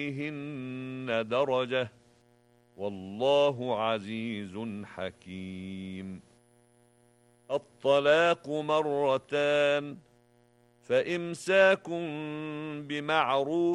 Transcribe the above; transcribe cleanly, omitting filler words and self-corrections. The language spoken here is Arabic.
عليهن درجة والله عزيز حكيم. الطلاق مرتان، فإمساك بمعروف